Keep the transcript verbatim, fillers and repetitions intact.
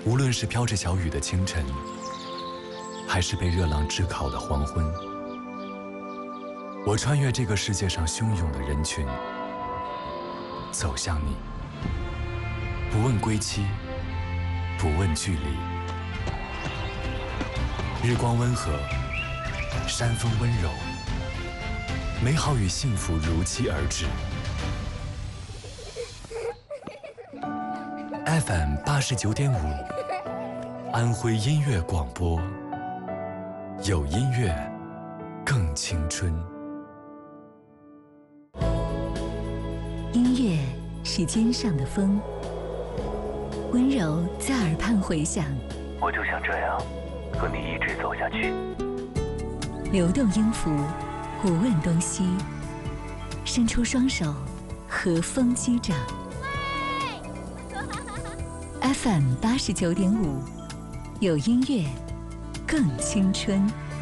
无论是飘着小雨的清晨，还是被热浪炙烤的黄昏，我穿越这个世界上汹涌的人群，走向你，不问归期，不问距离。日光温和，山风温柔，美好与幸福如期而至。F M 八十九点五，安徽音乐广播，有音乐，更青春。 音乐是肩上的风，温柔在耳畔回响。 我就想这样和你一直走下去。 流动音符，无问东西，伸出双手，和风击掌。F M 八十九点五，有音乐，更青春。